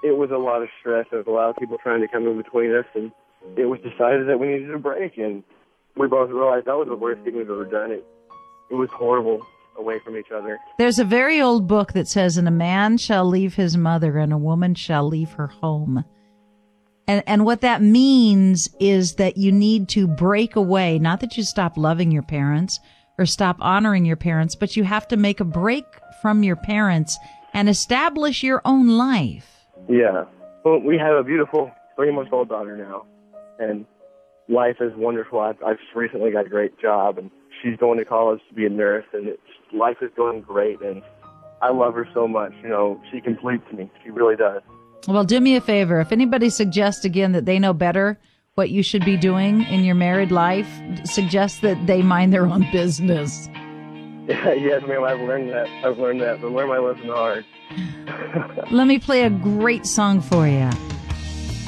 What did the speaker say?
it was a lot of stress. There was a lot of people trying to come in between us, and it was decided that we needed a break, and we both realized that was the worst thing we've ever done. It was horrible away from each other. There's a very old book that says, and a man shall leave his mother and a woman shall leave her home. And what that means is that you need to break away, not that you stop loving your parents or stop honoring your parents, but you have to make a break from your parents and establish your own life. Yeah. Well, we have a beautiful 3-month-old daughter now, and life is wonderful. I've just recently got a great job, and she's going to college to be a nurse, and life is going great, and I love her so much. You know, she completes me. She really does. Well, do me a favor. If anybody suggests again that they know better what you should be doing in your married life, suggest that they mind their own business. Yes, ma'am, I've learned that. But learn my lesson hard. Let me play a great song for you.